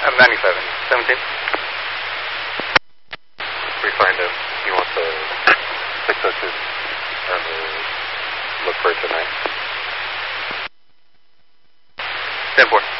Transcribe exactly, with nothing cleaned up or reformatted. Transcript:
ninety-seven. seventeen. We find him. He wants a six oh two on the look for it tonight. ten four.